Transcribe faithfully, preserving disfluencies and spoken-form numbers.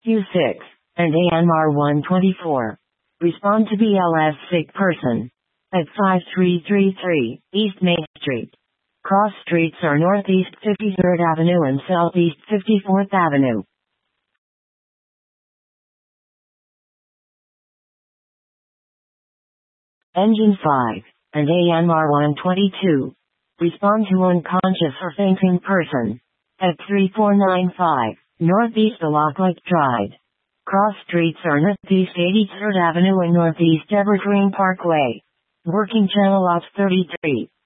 Q six, and A M R one twenty-four. Respond to B L S sick person. At five three three three, East Main Street. Cross streets are Northeast fifty-third Avenue and Southeast fifty-fourth Avenue. Engine five, and A M R one twenty-two. Respond to unconscious or fainting person. At three four nine five, Northeast Locklight Drive. Cross streets are Northeast eighty-third Avenue and Northeast Evergreen Parkway. Working channel off thirty-three.